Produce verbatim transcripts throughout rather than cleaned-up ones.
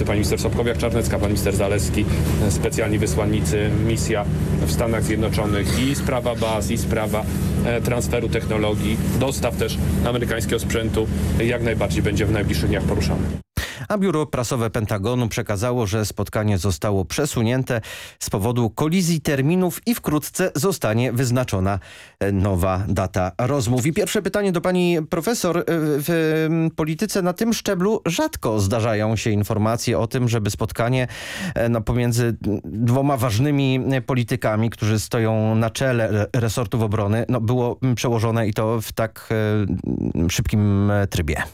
pełnomocnicy, pani minister Sobkowiak-Czarnecka, pan minister Zalewski, specjalni wysłannicy, misja w Stanach Zjednoczonych i sprawa baz, i sprawa transferu technologii, dostaw też amerykańskiego sprzętu jak najbardziej będzie w najbliższych dniach poruszane. A biuro prasowe Pentagonu przekazało, że spotkanie zostało przesunięte z powodu kolizji terminów i wkrótce zostanie wyznaczona nowa data rozmów. I pierwsze pytanie do pani profesor. W polityce na tym szczeblu rzadko zdarzają się informacje o tym, żeby spotkanie no, pomiędzy dwoma ważnymi politykami, którzy stoją na czele resortów obrony, no, było przełożone i to w tak szybkim trybie.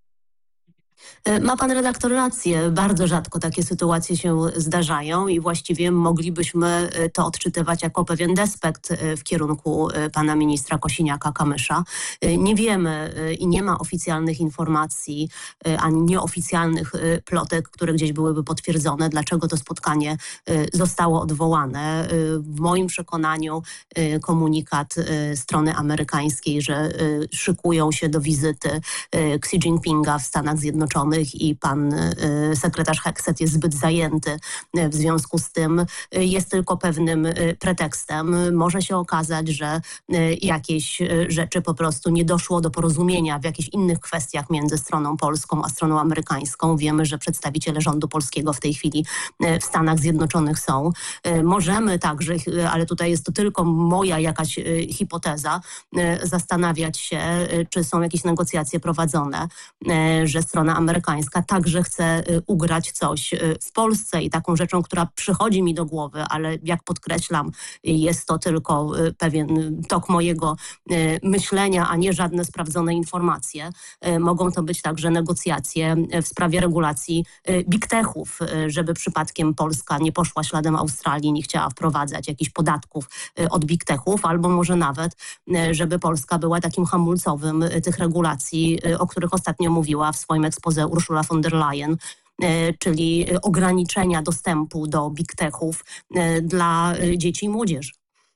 Ma pan redaktor rację. Bardzo rzadko takie sytuacje się zdarzają i właściwie moglibyśmy to odczytywać jako pewien despekt w kierunku pana ministra Kosiniaka-Kamysza. Nie wiemy i nie ma oficjalnych informacji ani nieoficjalnych plotek, które gdzieś byłyby potwierdzone, dlaczego to spotkanie zostało odwołane. W moim przekonaniu komunikat strony amerykańskiej, że szykują się do wizyty Xi Jinpinga w Stanach Zjednoczonych i pan y, sekretarz Hegseth jest zbyt zajęty. W związku z tym y, jest tylko pewnym y, pretekstem. Może się okazać, że y, jakieś y, rzeczy po prostu nie doszło do porozumienia w jakichś innych kwestiach między stroną polską a stroną amerykańską. Wiemy, że przedstawiciele rządu polskiego w tej chwili y, w Stanach Zjednoczonych są. Y, możemy także, y, ale tutaj jest to tylko moja jakaś y, hipoteza, y, zastanawiać się, y, czy są jakieś negocjacje prowadzone, y, że strona amerykańska także chce ugrać coś w Polsce i taką rzeczą, która przychodzi mi do głowy, ale jak podkreślam, jest to tylko pewien tok mojego myślenia, a nie żadne sprawdzone informacje. Mogą to być także negocjacje w sprawie regulacji big techów, żeby przypadkiem Polska nie poszła śladem Australii, nie chciała wprowadzać jakichś podatków od big techów, albo może nawet, żeby Polska była takim hamulcowym tych regulacji, o których ostatnio mówiła w swoim ekspoze Ursula von der Leyen, czyli ograniczenia dostępu do big techów dla dzieci i młodzieży.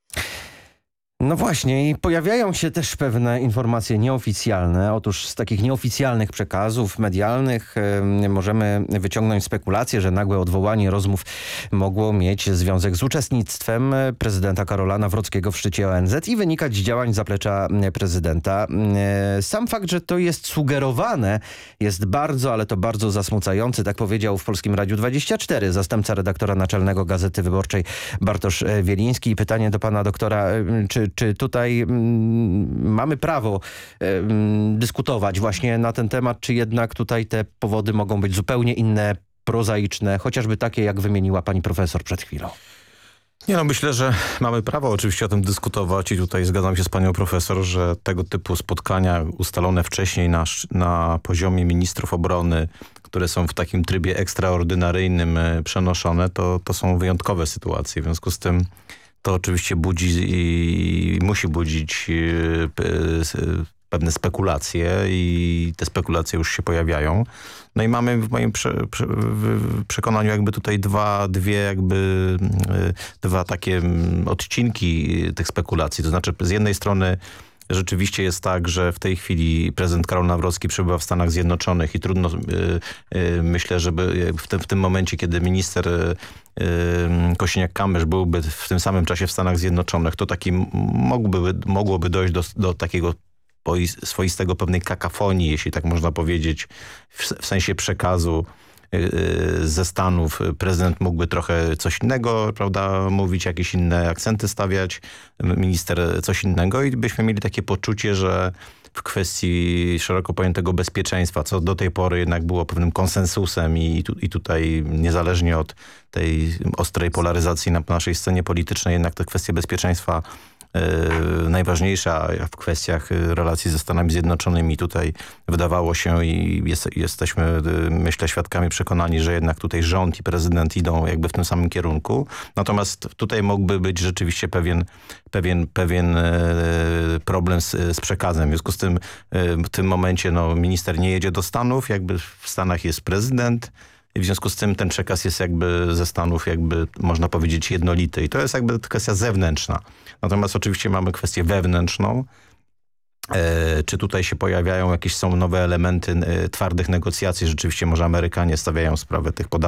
No właśnie i pojawiają się też pewne informacje nieoficjalne. Otóż z takich nieoficjalnych przekazów medialnych y, możemy wyciągnąć spekulację, że nagłe odwołanie rozmów mogło mieć związek z uczestnictwem prezydenta Karola Nawrockiego w szczycie O N Z i wynikać z działań zaplecza prezydenta. Y, sam fakt, że to jest sugerowane, jest bardzo, ale to bardzo zasmucający. Tak powiedział w Polskim Radiu dwadzieścia cztery zastępca redaktora naczelnego Gazety Wyborczej Bartosz Wieliński. I pytanie do pana doktora, czy Czy tutaj mm, mamy prawo mm, dyskutować właśnie na ten temat, czy jednak tutaj te powody mogą być zupełnie inne, prozaiczne, chociażby takie, jak wymieniła pani profesor przed chwilą? Nie no, myślę, że mamy prawo oczywiście o tym dyskutować i tutaj zgadzam się z panią profesor, że tego typu spotkania ustalone wcześniej na, na poziomie ministrów obrony, które są w takim trybie ekstraordynaryjnym przenoszone, to, to są wyjątkowe sytuacje. W związku z tym to oczywiście budzi i musi budzić pewne spekulacje i te spekulacje już się pojawiają. No i mamy w moim prze, prze, w przekonaniu jakby tutaj dwa, dwie jakby dwa takie odcinki tych spekulacji. To znaczy z jednej strony rzeczywiście jest tak, że w tej chwili prezydent Karol Nawrocki przebywa w Stanach Zjednoczonych i trudno, yy, yy, myślę, żeby w, te, w tym momencie, kiedy minister yy, Kosiniak-Kamysz byłby w tym samym czasie w Stanach Zjednoczonych, to taki mógłby, mogłoby dojść do, do takiego swoistego pewnej kakafonii, jeśli tak można powiedzieć, w, w sensie przekazu ze Stanów. Prezydent mógłby trochę coś innego, prawda, mówić, jakieś inne akcenty stawiać, minister coś innego i byśmy mieli takie poczucie, że w kwestii szeroko pojętego bezpieczeństwa, co do tej pory jednak było pewnym konsensusem i, tu, i tutaj niezależnie od tej ostrej polaryzacji na naszej scenie politycznej, jednak te kwestie bezpieczeństwa Yy, najważniejsza w kwestiach relacji ze Stanami Zjednoczonymi. Tutaj wydawało się i jest, jesteśmy, yy, myślę, świadkami przekonani, że jednak tutaj rząd i prezydent idą jakby w tym samym kierunku. Natomiast tutaj mógłby być rzeczywiście pewien, pewien, pewien yy, problem z, z przekazem. W związku z tym yy, w tym momencie no, minister nie jedzie do Stanów, jakby w Stanach jest prezydent. I w związku z tym ten przekaz jest jakby ze Stanów, jakby można powiedzieć, jednolity. I to jest jakby kwestia zewnętrzna. Natomiast oczywiście mamy kwestię wewnętrzną. E, czy tutaj się pojawiają jakieś, są nowe elementy e, twardych negocjacji? Rzeczywiście może Amerykanie stawiają sprawę tych podatków